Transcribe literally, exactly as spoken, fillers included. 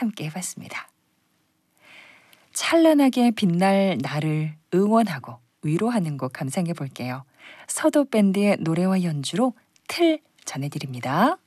함께 해봤습니다. 찬란하게 빛날 나를 응원하고 위로하는 곡 감상해 볼게요. 서도 밴드의 노래와 연주로 틀 전해드립니다.